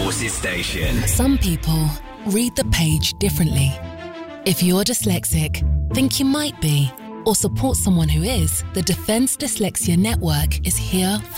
Forces Station. Some people read the page differently. If you're dyslexic, think you might be, or support someone who is, the Defence Dyslexia Network is here